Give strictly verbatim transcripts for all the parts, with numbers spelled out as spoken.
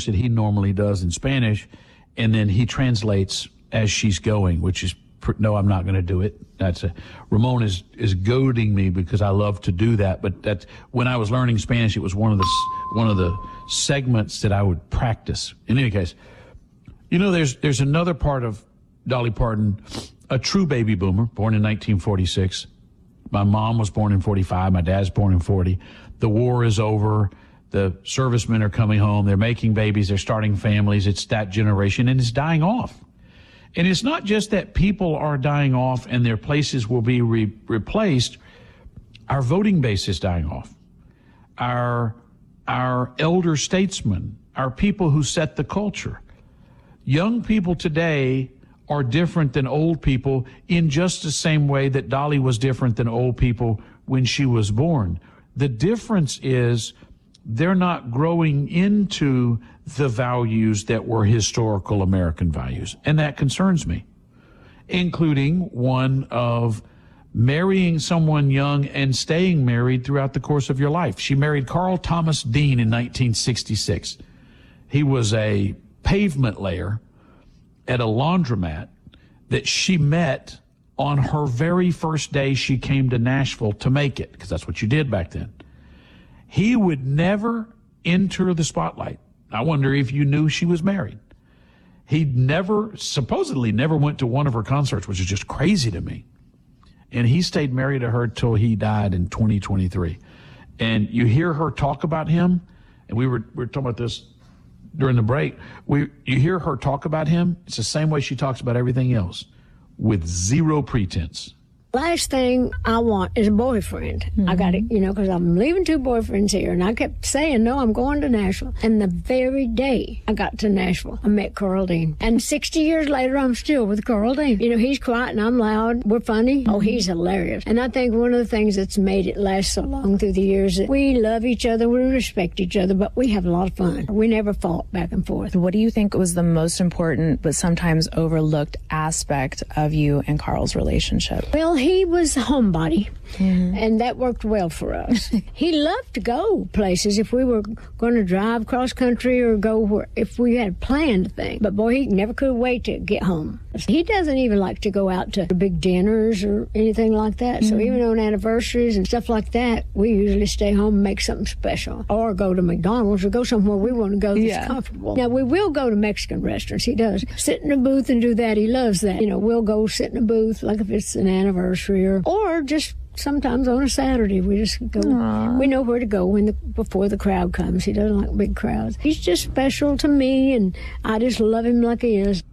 Spanish that he normally does in Spanish, and then he translates as she's going, which is, no, I'm not going to do it. That's a, Ramon is, is goading me because I love to do that. But that's, when I was learning Spanish, it was one of the, one of the segments that I would practice. In any case, you know, there's, there's another part of Dolly Parton, a true baby boomer, born in nineteen forty-six. My mom was born in forty-five. My dad's born in forty. The war is over. The servicemen are coming home. They're making babies. They're starting families. It's that generation, and it's dying off. And it's not just that people are dying off and their places will be re- replaced. Our voting base is dying off. Our, our elder statesmen, our people who set the culture. Young people today are different than old people in just the same way that Dolly was different than old people when she was born. The difference is they're not growing into the values that were historical American values. And that concerns me, including one of marrying someone young and staying married throughout the course of your life. She married Carl Thomas Dean in nineteen sixty-six. He was a pavement layer at a laundromat that she met on her very first day she came to Nashville to make it, because that's what you did back then. He would never enter the spotlight. I wonder if you knew she was married. He never, supposedly never went to one of her concerts, which is just crazy to me. And he stayed married to her till he died in twenty twenty-three. And you hear her talk about him, and we were, we were talking about this during the break. We, you hear her talk about him, it's the same way she talks about everything else, with zero pretense. Last thing I want is a boyfriend. Mm-hmm. I got it, you know, because I'm leaving two boyfriends here. And I kept saying, no, I'm going to Nashville. And the very day I got to Nashville, I met Carl Dean. And sixty years later, I'm still with Carl Dean. You know, he's quiet and I'm loud. We're funny. Mm-hmm. Oh, he's hilarious. And I think one of the things that's made it last so long through the years is that we love each other, we respect each other, but we have a lot of fun. We never fought back and forth. What do you think was the most important but sometimes overlooked aspect of you and Carl's relationship? Well, he was a homebody, mm-hmm. and that worked well for us. He loved to go places if we were going to drive cross country or go where, if we had planned a thing. But boy, he never could wait to get home. He doesn't even like to go out to big dinners or anything like that. Mm-hmm. So even on anniversaries and stuff like that, we usually stay home and make something special, or go to McDonald's or go somewhere we want to go that's yeah. comfortable. Now, we will go to Mexican restaurants. He does sit in a booth and do that. He loves that. You know, we'll go sit in a booth, like if it's an anniversary, or, or just sometimes on a Saturday. We just go. Aww. We know where to go when the, before the crowd comes. He doesn't like big crowds. He's just special to me, and I just love him like he is.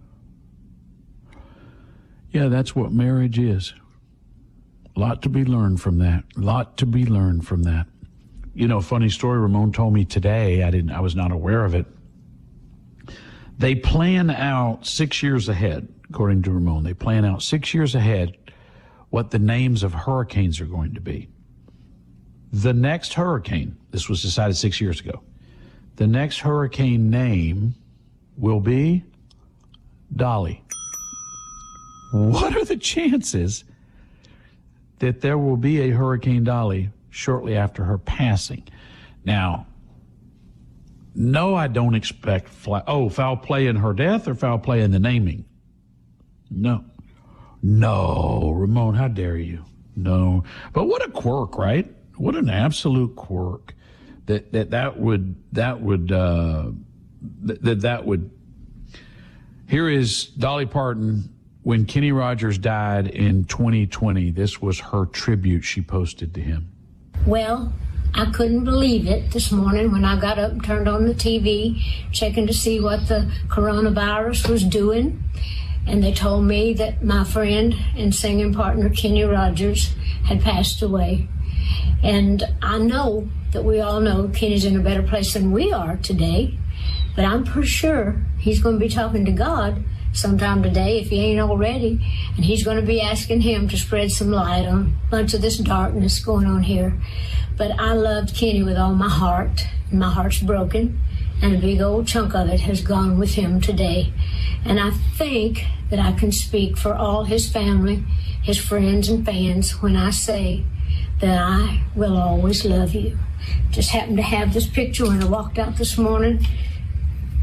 Yeah, that's what marriage is. A lot to be learned from that. A lot to be learned from that. You know, funny story Ramon told me today. I didn't. I was not aware of it. They plan out six years ahead, according to Ramon. They plan out six years ahead what the names of hurricanes are going to be. The next hurricane, this was decided six years ago, the next hurricane name will be Dolly. What are the chances that there will be a Hurricane Dolly shortly after her passing? Now, no, I don't expect, fla- oh, foul play in her death or foul play in the naming? No. No, Ramon, how dare you? No. But what a quirk, right? What an absolute quirk that that, that would, that would, uh, that, that would, here is Dolly Parton. When Kenny Rogers died in twenty twenty, this was her tribute she posted to him. Well, I couldn't believe it this morning when I got up and turned on the T V, checking to see what the coronavirus was doing. And they told me that my friend and singing partner, Kenny Rogers, had passed away. And I know that we all know Kenny's in a better place than we are today, but I'm pretty sure he's going to be talking to God sometime today, if he ain't already, and he's going to be asking him to spread some light on a bunch of this darkness going on here. But I loved Kenny with all my heart, and my heart's broken, and a big old chunk of it has gone with him today. And I think that I can speak for all his family, his friends and fans when I say that I will always love you. Just happened to have this picture when I walked out this morning,